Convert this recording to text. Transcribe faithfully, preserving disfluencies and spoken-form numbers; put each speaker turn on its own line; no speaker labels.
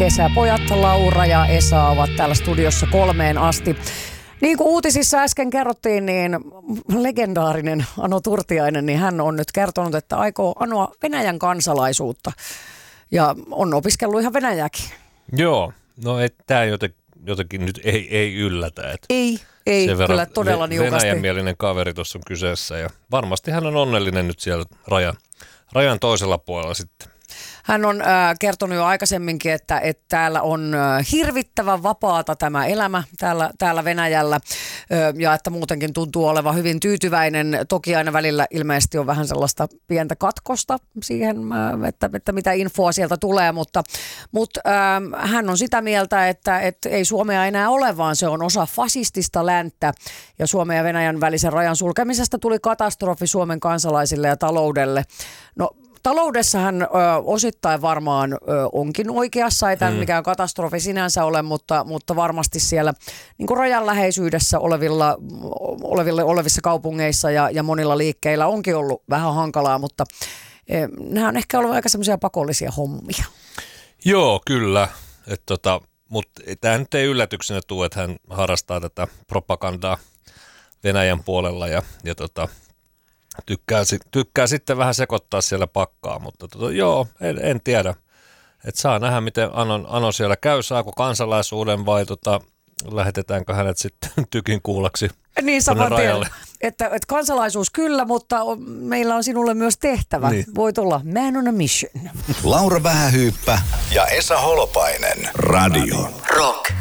kesäpojat Laura ja Esa ovat täällä studiossa kolmeen asti. Niin kuin uutisissa äsken kerrottiin, niin legendaarinen Ano Turtiainen, niin hän on nyt kertonut, että aikoo anoa Venäjän kansalaisuutta. Ja on opiskellut ihan venäjääkin.
Joo, no tämä jotenkin, jotenkin nyt ei, ei yllätä. Että
ei, ei kyllä todella niukasti.
Venäjänmielinen kaveri tuossa on kyseessä ja varmasti hän on onnellinen nyt siellä rajan, rajan toisella puolella sitten.
Hän on äh, kertonut jo aikaisemminkin, että, että täällä on äh, hirvittävän vapaata tämä elämä täällä, täällä Venäjällä äh, ja että muutenkin tuntuu olevan hyvin tyytyväinen. Toki aina välillä ilmeisesti on vähän sellaista pientä katkosta siihen, äh, että, että mitä infoa sieltä tulee, mutta, mutta äh, hän on sitä mieltä, että, että ei Suomea enää ole, vaan se on osa fasistista länttä ja Suomen ja Venäjän välisen rajan sulkemisesta tuli katastrofi Suomen kansalaisille ja taloudelle. No, taloudessa hän ö, osittain varmaan ö, onkin oikeassa, ei tämä mm. mikään katastrofi sinänsä ole, mutta, mutta varmasti siellä niin kuin rajan läheisyydessä olevilla, olevilla, olevissa kaupungeissa ja, ja monilla liikkeillä onkin ollut vähän hankalaa, mutta e, nämä on ehkä ollut aika semmoisia pakollisia hommia.
Joo, kyllä. Tota, mutta tämä nyt ei yllätyksenä tule, että hän harrastaa tätä propagandaa Venäjän puolella ja, ja tota, Tykkää, tykkää sitten vähän sekoittaa siellä pakkaa, mutta tota, joo, en, en tiedä. Et saa nähdä, miten Ano, Ano siellä käy, saako kansalaisuuden vai tota, lähetetäänkö hänet sitten tykin kuullaksi
niin saman tien, että, että kansalaisuus kyllä, mutta on, meillä on sinulle myös tehtävä. Niin. Voi tulla Man on a Mission.
Laura Vähähyyppä ja Esa Holopainen. Radio Rock.